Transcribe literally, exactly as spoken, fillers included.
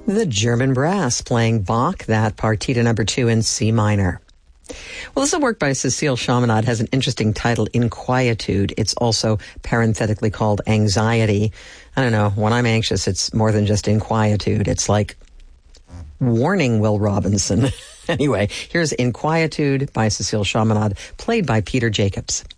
The German Brass playing Bach, that Partita number two in C minor. Well, this is a work by Cecile Chaminade. It has an interesting title, Inquietude. It's also parenthetically called Anxiety. I don't know, when I'm anxious, it's more than just inquietude. It's like, warning, Will Robinson. Anyway, here's Inquietude by Cecile Chaminade, played by Peter Jacobs.